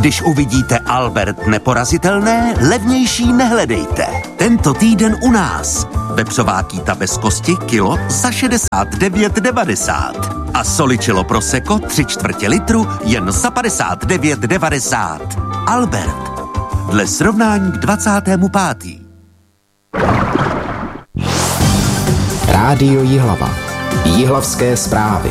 Když uvidíte Albert neporazitelné, levnější nehledejte. Tento týden u nás. Vepřová kýta bez kosti kilo za 69,90. A Soličilo Prosecco 3/4 litru jen za 59,90. Albert. Dle srovnání k 25. Rádio Jihlava. Jihlavské zprávy.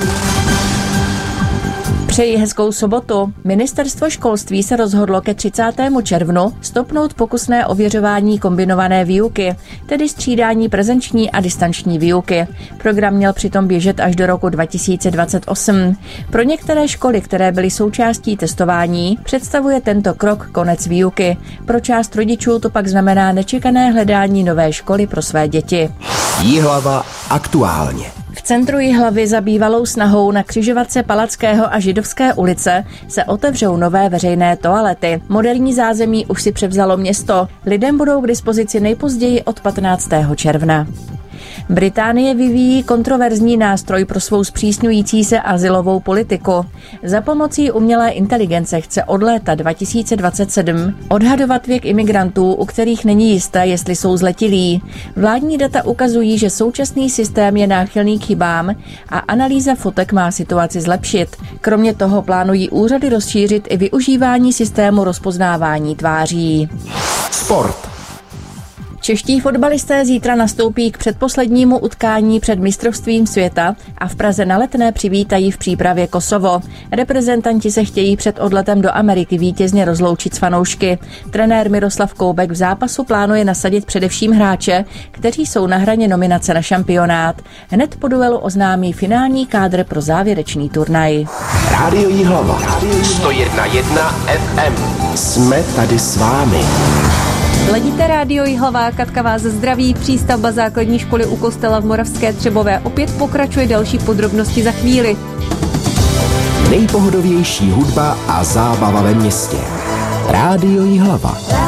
Přeji hezkou sobotu. Ministerstvo školství se rozhodlo ke 30. červnu stopnout pokusné ověřování kombinované výuky, tedy střídání prezenční a distanční výuky. Program měl přitom běžet až do roku 2028. Pro některé školy, které byly součástí testování, představuje tento krok konec výuky. Pro část rodičů to pak znamená nečekané hledání nové školy pro své děti. Jihlava aktuálně. V centru Jihlavy za bývalou snahou na křižovatce Palackého a Židovské ulice se otevřou nové veřejné toalety. Moderní zázemí už si převzalo město. Lidem budou k dispozici nejpozději od 15. června. Británie vyvíjí kontroverzní nástroj pro svou zpřísňující se azylovou politiku. Za pomocí umělé inteligence chce od léta 2027 odhadovat věk imigrantů, u kterých není jisté, jestli jsou zletilí. Vládní data ukazují, že současný systém je náchylný k chybám a analýza fotek má situaci zlepšit. Kromě toho plánují úřady rozšířit i využívání systému rozpoznávání tváří. Sport. Čeští fotbalisté zítra nastoupí k předposlednímu utkání před mistrovstvím světa a v Praze na Letné přivítají v přípravě Kosovo. Reprezentanti se chtějí před odletem do Ameriky vítězně rozloučit s fanoušky. Trenér Miroslav Koubek v zápasu plánuje nasadit především hráče, kteří jsou na hraně nominace na šampionát. Hned po duelu oznámí finální kádr pro závěrečný turnaj. Rádio Jihlava. 101,1 FM. Jsme tady s vámi. Ledíte Rádio Jihlava, Katka vás zdraví. Přístavba základní školy u kostela v Moravské Třebové opět pokračuje, další podrobnosti za chvíli. Nejpohodovější hudba a zábava ve městě. Rádio Jihlava.